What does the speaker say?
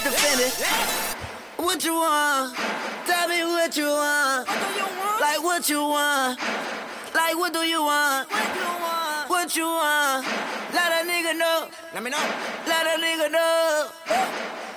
defending. What you want? Tell me what you want. Like what you want? Like what do you want? What you want? Let a nigga know. Let me know. Let a nigga know.